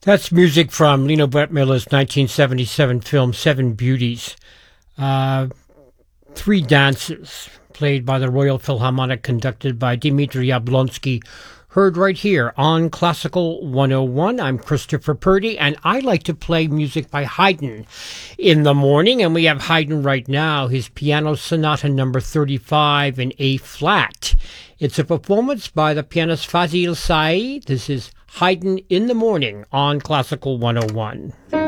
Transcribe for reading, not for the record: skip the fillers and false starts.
That's music from Lino Brett Miller's 1977 film Seven Beauties. Three dances played by the Royal Philharmonic, conducted by Dmitri Yablonsky, heard right here on Classical 101. I'm Christopher Purdy, and I like to play music by Haydn in the morning, and we have Haydn right now, his Piano Sonata number 35 in A-flat. It's a performance by the pianist Fazil Say. This is Haydn in the Morning on Classical 101.